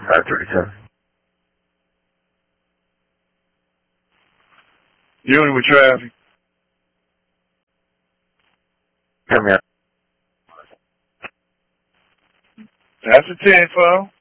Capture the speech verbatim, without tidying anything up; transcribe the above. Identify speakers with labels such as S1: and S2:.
S1: five thirty-seven.
S2: Unit with traffic.
S1: Come here.
S2: That's a ten, four.